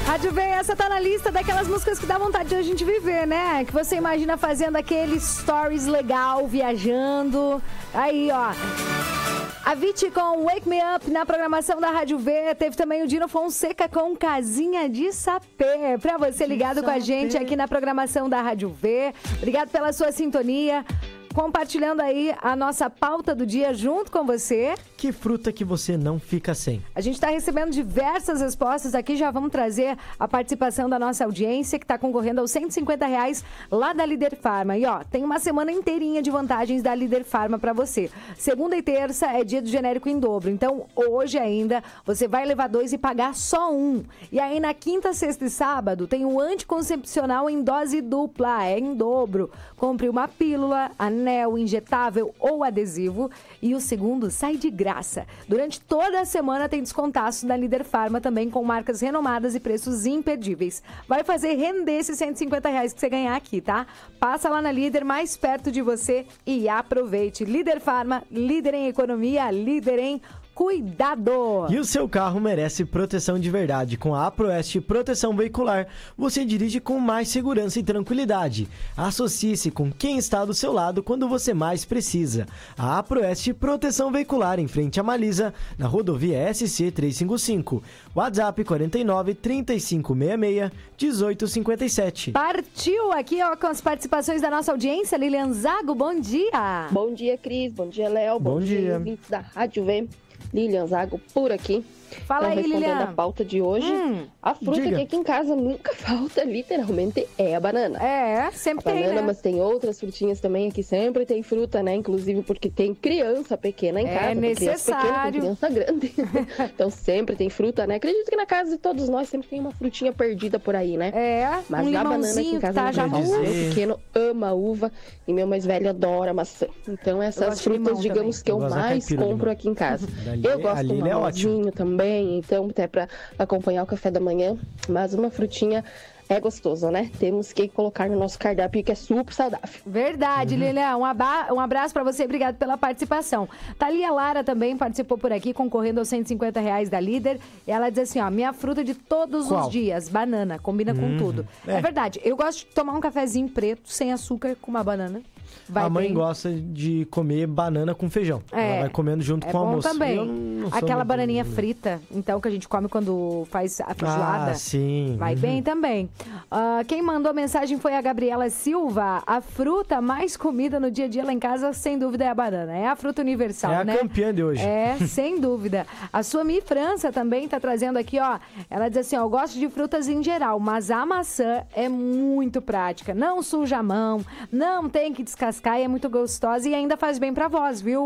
Rádio V, essa tá na lista daquelas músicas que dá vontade de a gente viver, né? Que você imagina fazendo aquele stories legal, viajando. Aí, ó. A Viti com Wake Me Up na programação da Rádio V. Teve também o Dino Fonseca com Casinha de Sapê. Pra você ligado com a gente aqui na programação da Rádio V. Obrigado pela sua sintonia. Compartilhando aí a nossa pauta do dia junto com você. Que fruta que você não fica sem? A gente está recebendo diversas respostas aqui, já vamos trazer a participação da nossa audiência, que está concorrendo aos R$150 lá da Líder Farma. E ó, tem uma semana inteirinha de vantagens da Líder Farma para você. Segunda e terça é dia do genérico em dobro, então hoje ainda você vai levar 2 e pagar só 1. E aí na quinta, sexta e sábado tem o anticoncepcional em dose dupla, é em dobro. Compre uma pílula, anel injetável ou adesivo e o segundo sai de graça. Durante toda a semana tem descontaço da Líder Farma também com marcas renomadas e preços imperdíveis. Vai fazer render esses R$150 que você ganhar aqui, tá? Passa lá na Líder, mais perto de você e aproveite. Líder Farma, líder em economia, líder em cuidado! E o seu carro merece proteção de verdade. Com a Aproeste Proteção Veicular, você dirige com mais segurança e tranquilidade. Associe-se com quem está do seu lado quando você mais precisa. A Aproeste Proteção Veicular, em frente à Malisa, na rodovia SC 355. WhatsApp 49 3566 1857. Partiu aqui, ó, com as participações da nossa audiência. Lilian Zago, bom dia! Bom dia, Cris. Bom dia, Léo. Bom dia. Ouvintes da Rádio V. Lilian Zago por aqui. Fala aí, respondendo Lilian. a pauta de hoje, a fruta diga. que aqui em casa nunca falta, literalmente, é a banana. É, sempre A tem, banana, né? mas tem outras frutinhas também aqui, sempre tem fruta, né? Inclusive porque tem criança pequena em É casa. Tem necessário. criança pequena, tem criança grande. Então sempre tem fruta, né? Acredito que na casa de todos nós sempre tem uma frutinha perdida por aí, né? É, Mas um a banana aqui limãozinho em que casa tá já não Quer falta. dizer- Meu pequeno ama uva e meu mais velho adora maçã. Então Eu essas gosto de limão frutas, digamos, que eu Eu gosto da mais caipira de compro limão. aqui em casa. Da Eu gosto a de um Lili é ótimo. arrozinho também, então até para acompanhar o café da manhã, mas uma frutinha é gostosa, né? Temos que colocar no nosso cardápio que é super saudável. Verdade, Lilian. Um abraço pra você, obrigado pela participação. Thalia Lara também participou por aqui, concorrendo aos R$150 da Líder. E ela diz assim, ó, minha fruta de todos Qual? os dias, banana, combina com tudo. É verdade, eu gosto de tomar um cafezinho preto, sem açúcar, com uma banana. Vai a mãe bem. gosta de comer banana com feijão. É, Ela vai comendo junto é com o bom almoço. também. Eu não sou Aquela muito- bananinha frita, então, que a gente come quando faz a feijoada. Ah, sim. Vai bem também. Quem mandou a mensagem foi a Gabriela Silva. A fruta mais comida no dia a dia lá em casa, sem dúvida, é a banana. É a fruta universal, É a né? campeã de hoje. É, sem dúvida. A Suami França também tá trazendo aqui, ó. Ela diz assim, ó, eu gosto de frutas em geral, mas a maçã é muito prática. Não suja a mão, não tem que descascar e é muito gostosa e ainda faz bem pra voz, viu?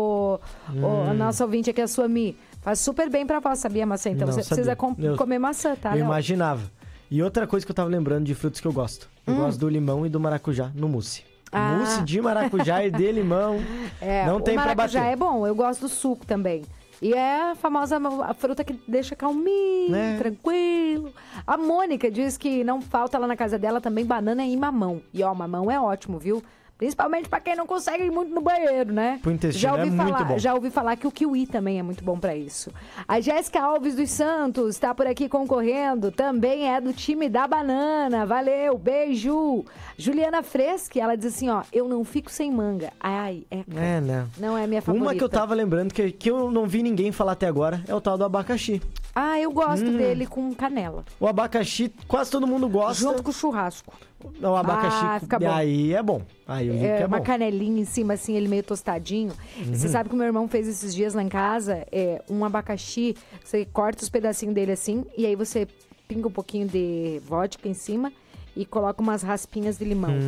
A nossa ouvinte aqui, a Suami. Faz super bem pra voz, sabia, maçã? Então Não você sabia. precisa comer maçã, tá? Eu Léo? imaginava. E outra coisa que eu tava lembrando de frutas que eu gosto. Eu gosto do limão e do maracujá no mousse. Ah. Mousse de maracujá e de limão. Não tem o pra maracujá bater. é bom, eu gosto do suco também. E é a famosa a fruta que deixa calminho, Né? tranquilo. A Mônica diz que não falta lá na casa dela também banana e mamão. E ó, mamão é ótimo, viu? Principalmente pra quem não consegue ir muito no banheiro, né? Pro intestino é muito bom. Já ouvi falar que o kiwi também é muito bom pra isso. A Jéssica Alves dos Santos tá por aqui concorrendo. Também é do time da banana. Valeu, beijo. Juliana Freschi, ela diz assim, ó, eu não fico sem manga. Ai, É, né? não é a minha favorita. Uma que eu tava lembrando que eu não vi ninguém falar até agora é o tal do abacaxi. Ah, eu gosto dele com canela. O abacaxi, quase todo mundo gosta. Junto com o churrasco. O abacaxi, fica bom. aí é bom. Aí eu vi que é Uma bom. canelinha em cima, assim, ele meio tostadinho. E você sabe que o meu irmão fez esses dias lá em casa, um abacaxi, você corta os pedacinhos dele assim, e aí você pinga um pouquinho de vodka em cima e coloca umas raspinhas de limão.